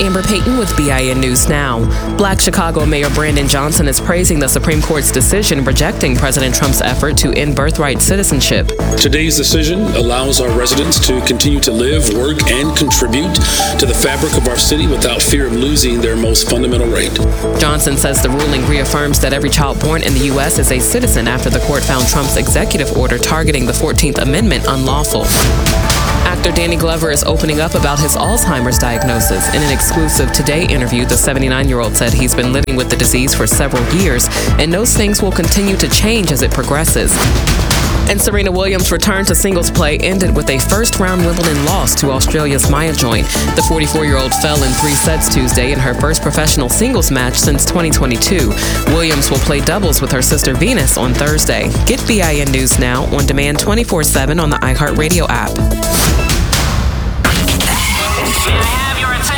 Amber Payton with BIN News Now. Black Chicago Mayor Brandon Johnson is praising the Supreme Court's decision rejecting President Trump's effort to end birthright citizenship. Today's decision allows our residents to continue to live, work, and contribute to the fabric of our city without fear of losing their most fundamental right. Johnson says the ruling reaffirms that every child born in the U.S. is a citizen after the court found Trump's executive order targeting the 14th Amendment unlawful. Actor Danny Glover is opening up about his Alzheimer's diagnosis. In an exclusive Today interview, the 79-year-old said he's been living with the disease for several years and knows things will continue to change as it progresses. And Serena Williams' return to singles play ended with a first-round Wimbledon loss to Australia's Maya Join. The 44-year-old fell in 3 sets Tuesday in her first professional singles match since 2022. Williams will play doubles with her sister Venus on Thursday. Get BIN News Now on demand 24/7 on the iHeartRadio app.